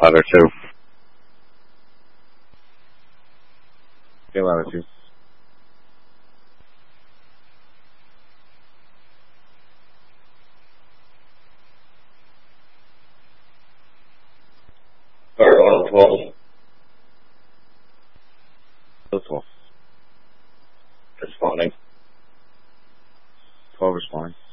ladder 2. Okay, ladder 2. Start on 12. 12. Responding. 12 responding.